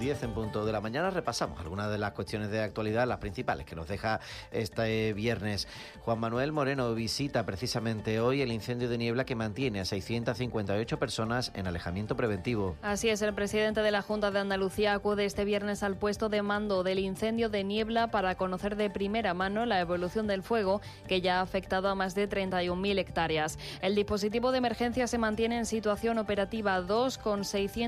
10 en punto de la mañana. Repasamos algunas de las cuestiones de actualidad, las principales que nos deja este viernes. Juan Manuel Moreno visita precisamente hoy el incendio de Niebla que mantiene a 658 personas en alejamiento preventivo. Así es, el presidente de la Junta de Andalucía acude este viernes al puesto de mando del incendio de Niebla para conocer de primera mano la evolución del fuego que ya ha afectado a más de 31.000 hectáreas. El dispositivo de emergencia se mantiene en situación operativa 2 con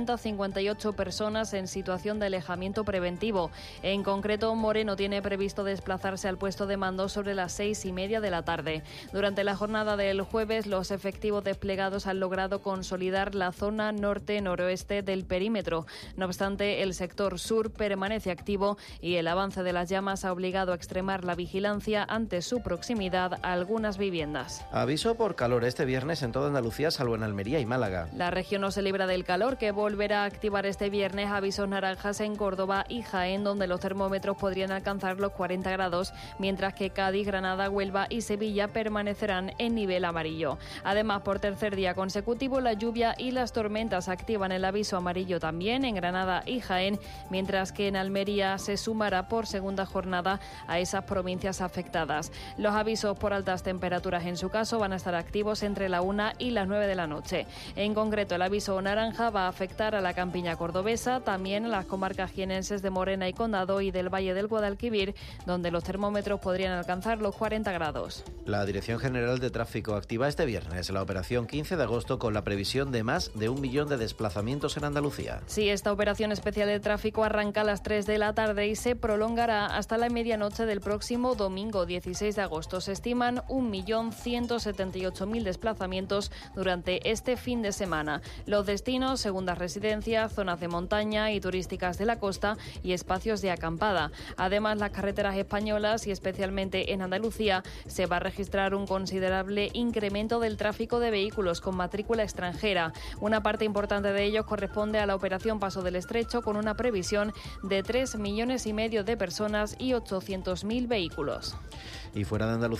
658 personas en situación de alejamiento preventivo. En concreto, Moreno tiene previsto desplazarse al puesto de mando sobre las 6:30 de la tarde. Durante la jornada del jueves, los efectivos desplegados han logrado consolidar la zona norte-noroeste del perímetro. No obstante, el sector sur permanece activo y el avance de las llamas ha obligado a extremar la vigilancia ante su proximidad a algunas viviendas. Aviso por calor este viernes en toda Andalucía, salvo en Almería y Málaga. La región no se libra del calor, que volverá a activar este viernes avisos naranjas en Córdoba y Jaén, donde los termómetros podrían alcanzar los 40 grados, mientras que Cádiz, Granada, Huelva y Sevilla permanecerán en nivel amarillo. Además, por tercer día consecutivo, la lluvia y las tormentas activan el aviso amarillo también en Granada y Jaén, mientras que en Almería se sumará por segunda jornada a esas provincias afectadas. Los avisos por altas temperaturas, en su caso, van a estar activos entre la 1 y las 9 de la noche. En concreto, el aviso naranja va a afectar a la campiña cordobesa, también a las comarcas jienenses de Morena y Condado y del Valle del Guadalquivir, donde los termómetros podrían alcanzar los 40 grados. La Dirección General de Tráfico activa este viernes la operación 15 de agosto con la previsión de más de 1 millón de desplazamientos en Andalucía. Sí, esta operación especial de tráfico arranca a las 3 de la tarde y se prolongará hasta la medianoche del próximo domingo 16 de agosto. Se estiman 1.178.000 desplazamientos durante este fin de semana. Los destinos: segundas residencias, zonas de montaña y turísticas de la costa y espacios de acampada. Además, las carreteras españolas y especialmente en Andalucía se va a registrar un considerable incremento del tráfico de vehículos con matrícula extranjera. Una parte importante de ellos corresponde a la operación Paso del Estrecho, con una previsión de 3,5 millones de personas y 800.000 vehículos. Y fuera de Andalucía,